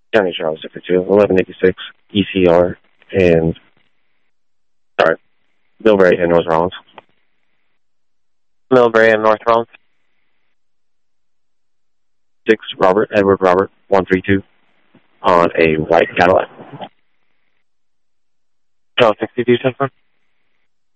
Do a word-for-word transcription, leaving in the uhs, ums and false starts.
County Charles fifty-two, eleven eighty-six E C R, and, sorry, Millbrae and North Rollins. Millbrae and North Rollins. six Robert, Edward Robert, one three two, on a white Cadillac. Charles sixty-two, ten four.